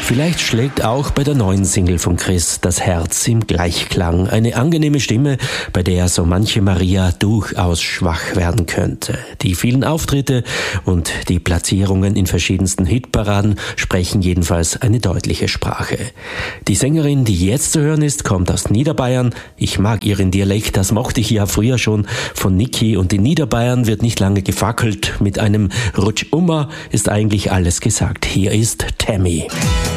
Vielleicht schlägt auch bei der neuen Single von Chris das Herz im Gleichklang. Eine angenehme Stimme, bei der so manche Maria durchaus schwach werden könnte. Die vielen Auftritte und die Platzierungen in verschiedensten Hitparaden sprechen jedenfalls eine deutliche Sprache. Die Sängerin, die jetzt zu hören ist, kommt aus Niederbayern. Ich mag ihren Dialekt, das mochte ich ja früher schon von Niki. Und in Niederbayern wird nicht lange gefackelt. Mit einem Rutsch-Ummer ist eigentlich alles gesagt. Hier ist Tammy.